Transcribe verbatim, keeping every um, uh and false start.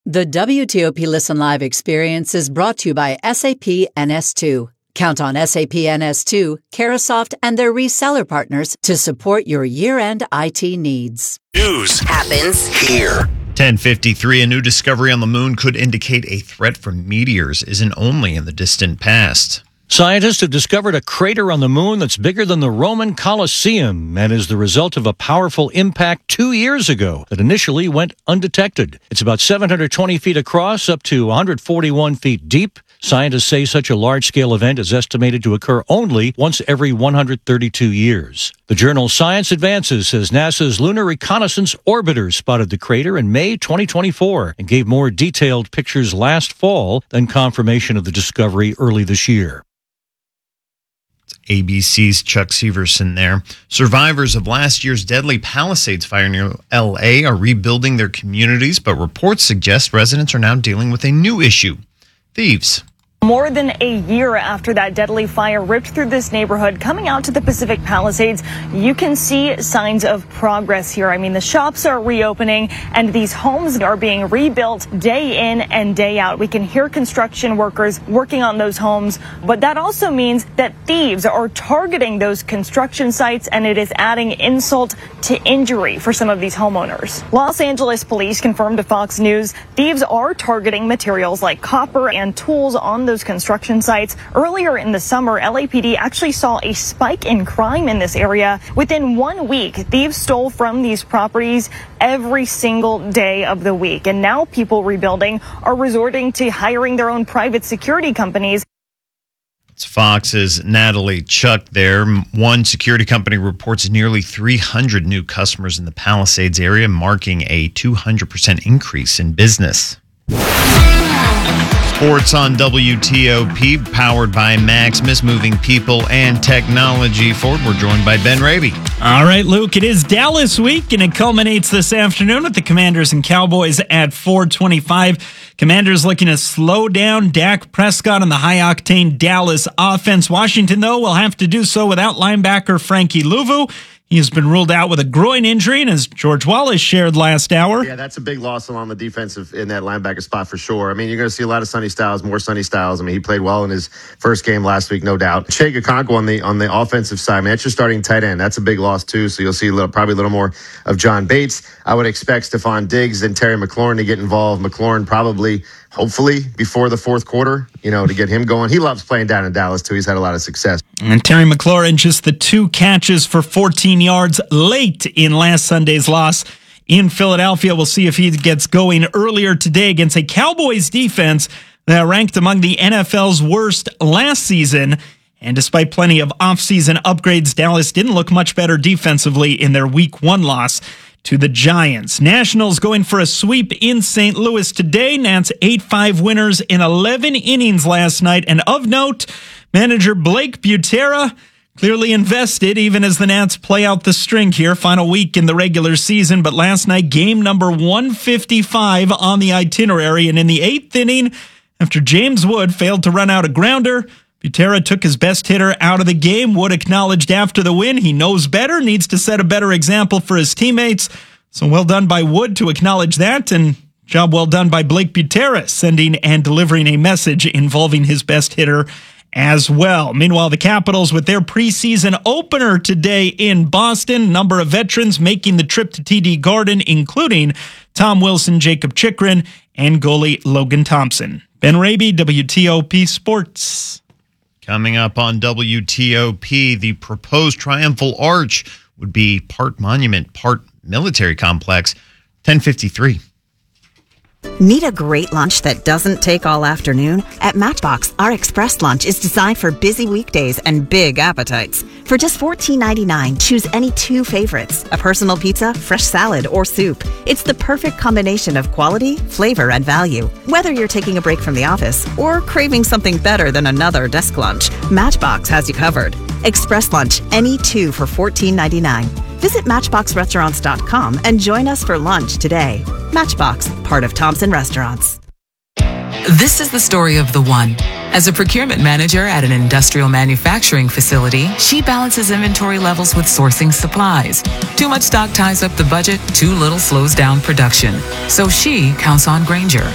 The W T O P Listen Live experience is brought to you by S A P N S two. Count on S A P N S two, Carahsoft, and their reseller partners to support your year-end I T needs. News happens here. ten fifty-three, a new discovery on the moon could indicate a threat from meteors isn't only in the distant past. Scientists have discovered a crater on the moon that's bigger than the Roman Colosseum and is the result of a powerful impact two years ago that initially went undetected. It's about seven hundred twenty feet across, up to one hundred forty-one feet deep. Scientists say such a large-scale event is estimated to occur only once every one hundred thirty-two years. The journal Science Advances says NASA's Lunar Reconnaissance Orbiter spotted the crater in May twenty twenty-four and gave more detailed pictures last fall than confirmation of the discovery early this year. A B C's Chuck Severson there. Survivors of last year's deadly Palisades fire near L A are rebuilding their communities, but reports suggest residents are now dealing with a new issue: thieves. More than a year after that deadly fire ripped through this neighborhood, coming out to the Pacific Palisades, you can see signs of progress here. I mean, the shops are reopening and these homes are being rebuilt day in and day out. We can hear construction workers working on those homes, but that also means that thieves are targeting those construction sites, and it is adding insult to injury for some of these homeowners. Los Angeles police confirmed to Fox News thieves are targeting materials like copper and tools on those construction sites. Earlier in the summer, L A P D actually saw a spike in crime in this area. Within one week, thieves stole from these properties every single day of the week. And now people rebuilding are resorting to hiring their own private security companies. It's Fox's Natalie Chuck there. One security company reports nearly three hundred new customers in the Palisades area, marking a two hundred percent increase in business. Sports on W T O P, powered by Maximus, moving people and technology forward. We're joined by Ben Raby. All right, Luke, it is Dallas week, and it culminates this afternoon with the Commanders and Cowboys at four twenty-five. Commanders looking to slow down Dak Prescott and the high-octane Dallas offense. Washington, though, will have to do so without linebacker Frankie Louvu. He has been ruled out with a groin injury, and as George Wallace shared last hour. Yeah, that's a big loss along the defensive in that linebacker spot for sure. I mean, you're going to see a lot of Sonny Styles, more Sonny Styles. I mean, he played well in his first game last week, no doubt. Chig Okonkwo on the on the offensive side, man, that's your starting tight end. That's a big loss too. So you'll see a little, probably a little more of John Bates. I would expect Stephon Diggs and Terry McLaurin to get involved. McLaurin probably, hopefully, before the fourth quarter, you know, to get him going. He loves playing down in Dallas too. He's had a lot of success. And Terry McLaurin, just the two catches for fourteen yards late in last Sunday's loss in Philadelphia. We'll see if he gets going earlier today against a Cowboys defense that ranked among the N F L's worst last season. And despite plenty of offseason upgrades, Dallas didn't look much better defensively in their week one loss to the Giants. Nationals going for a sweep in Saint Louis today. Nats eight five winners in eleven innings last night. And of note, manager Blake Butera clearly invested, even as the Nats play out the string here. Final week in the regular season, but last night, game number one fifty-five on the itinerary. And in the eighth inning, after James Wood failed to run out a grounder, Butera took his best hitter out of the game. Wood acknowledged after the win he knows better, needs to set a better example for his teammates. So well done by Wood to acknowledge that, and job well done by Blake Butera, sending and delivering a message involving his best hitter as well. Meanwhile, the Capitals with their preseason opener today in Boston. Number of veterans making the trip to T D Garden, including Tom Wilson, Jacob Chychrun, and goalie Logan Thompson. Ben Raby, W T O P Sports. Coming up on W T O P, the proposed Triumphal Arch would be part monument, part military complex. ten fifty-three. Need a great lunch that doesn't take all afternoon? At Matchbox, our express lunch is designed for busy weekdays and big appetites. For just fourteen ninety-nine, choose any two favorites, a personal pizza, fresh salad, or soup. It's the perfect combination of quality, flavor, and value. Whether you're taking a break from the office or craving something better than another desk lunch, Matchbox has you covered. Express lunch, any two for fourteen ninety-nine. Visit matchbox restaurants dot com and join us for lunch today. Matchbox, part of Thompson Restaurants. This is the story of the one. As a procurement manager at an industrial manufacturing facility, she balances inventory levels with sourcing supplies. Too much stock ties up the budget, too little slows down production. So she counts on Grainger.